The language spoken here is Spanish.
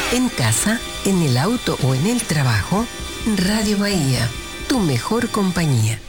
En casa, en el auto o en el trabajo, Radio Bahía, tu mejor compañía.